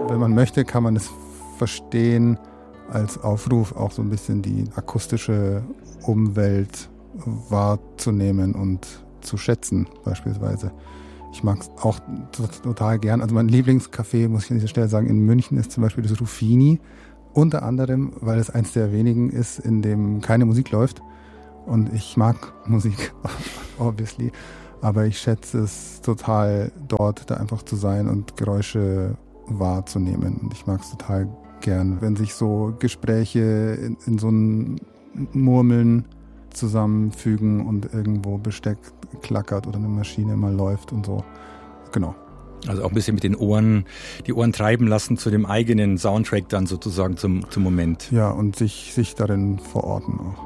Wenn man möchte, kann man es verstehen als Aufruf, auch so ein bisschen die akustische Umwelt wahrzunehmen und zu schätzen beispielsweise. Ich mag es auch total gern. Also mein Lieblingscafé, muss ich an dieser Stelle sagen, in München ist zum Beispiel das Ruffini. Unter anderem, weil es eins der wenigen ist, in dem keine Musik läuft. Und ich mag Musik, obviously. Aber ich schätze es total, dort da einfach zu sein und Geräusche wahrzunehmen. Und ich mag es total gern, wenn sich so Gespräche in so ein Murmeln zusammenfügen und irgendwo Besteck klackert oder eine Maschine mal läuft und so. Genau. Also auch ein bisschen mit den Ohren, die Ohren treiben lassen zu dem eigenen Soundtrack dann sozusagen zum Moment. Ja, und sich darin verorten auch.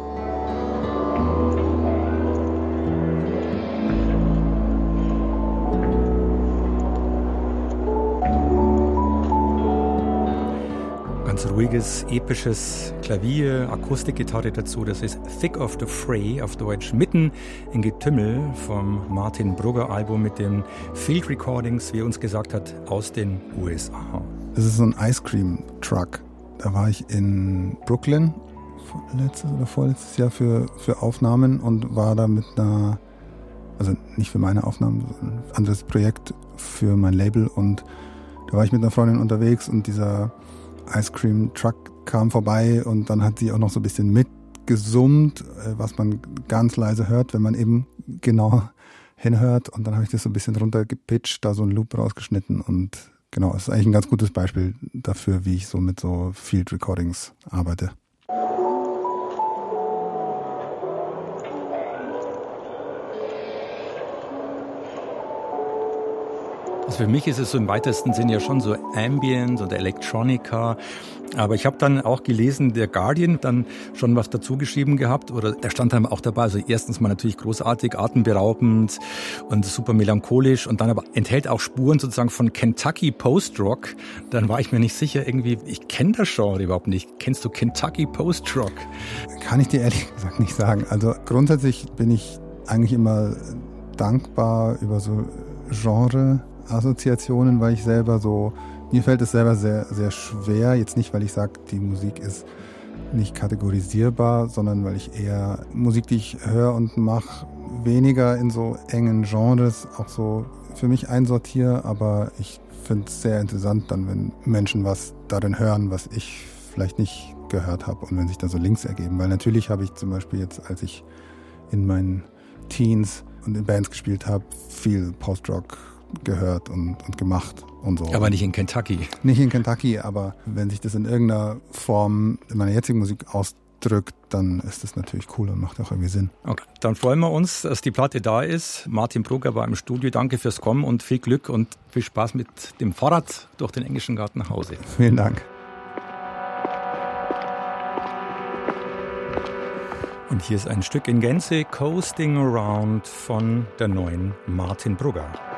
Ganz ruhiges, episches Klavier, Akustikgitarre dazu. Das ist Thick of the Fray, auf Deutsch mitten im Getümmel vom Martin Brugger Album mit den Field Recordings, wie er uns gesagt hat, aus den USA. Das ist so ein Ice Cream Truck. Da war ich in Brooklyn letztes oder vorletztes Jahr für Aufnahmen und war da mit einer, also nicht für meine Aufnahmen, sondern ein anderes Projekt für mein Label. Und da war ich mit einer Freundin unterwegs und dieser Ice Cream Truck kam vorbei und dann hat sie auch noch so ein bisschen mitgesummt, was man ganz leise hört, wenn man eben genau hinhört. Und dann habe ich das so ein bisschen runtergepitcht, da so einen Loop rausgeschnitten. Und genau, es ist eigentlich ein ganz gutes Beispiel dafür, wie ich so mit so Field Recordings arbeite. Also für mich ist es so im weitesten Sinn ja schon so Ambient oder Electronica. Aber ich habe dann auch gelesen, der Guardian dann schon was dazu geschrieben gehabt. Oder da stand dann auch dabei, also erstens mal natürlich großartig, atemberaubend und super melancholisch. Und dann aber enthält auch Spuren sozusagen von Kentucky Post-Rock. Dann war ich mir nicht sicher irgendwie, ich kenne das Genre überhaupt nicht. Kennst du Kentucky Post-Rock? Kann ich dir ehrlich gesagt nicht sagen. Also grundsätzlich bin ich eigentlich immer dankbar über so Genre-Assoziationen, weil ich selber so, mir fällt es selber sehr, sehr schwer, jetzt nicht, weil ich sage, die Musik ist nicht kategorisierbar, sondern weil ich eher Musik, die ich höre und mache, weniger in so engen Genres auch so für mich einsortiere, aber ich finde es sehr interessant dann, wenn Menschen was darin hören, was ich vielleicht nicht gehört habe und wenn sich da so Links ergeben, weil natürlich habe ich zum Beispiel jetzt, als ich in meinen Teens und in Bands gespielt habe, viel Post-Rock gehört und gemacht und so. Aber nicht in Kentucky. Nicht in Kentucky, aber wenn sich das in irgendeiner Form in meiner jetzigen Musik ausdrückt, dann ist das natürlich cool und macht auch irgendwie Sinn. Okay, dann freuen wir uns, dass die Platte da ist. Martin Brugger war im Studio. Danke fürs Kommen und viel Glück und viel Spaß mit dem Fahrrad durch den Englischen Garten nach Hause. Vielen Dank. Und hier ist ein Stück in Gänze, Coasting Around von der neuen Martin Brugger.